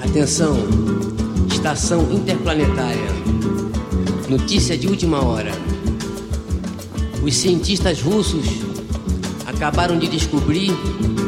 Atenção, estação interplanetária. Notícia de última hora. Os cientistas russos acabaram de descobrir